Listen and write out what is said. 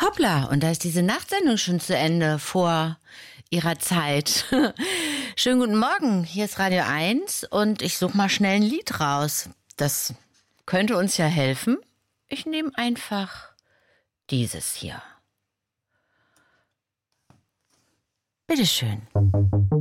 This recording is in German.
Hoppla, und da ist diese Nachtsendung schon zu Ende vor ihrer Zeit. Schönen guten Morgen, hier ist Radio 1 und ich suche mal schnell ein Lied raus. Das könnte uns ja helfen. Ich nehme einfach dieses hier. Bitteschön.